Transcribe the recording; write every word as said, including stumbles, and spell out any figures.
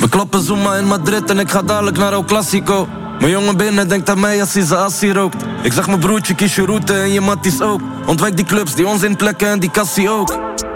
We klappen Zuma in Madrid en ik ga dadelijk naar El Clasico. Mijn jongen binnen denkt aan mij als hij zijn assie rookt. Ik zeg mijn broertje, kies je route en je matties ook. Ontwijk die clubs, die onzinplekken en die kassie ook.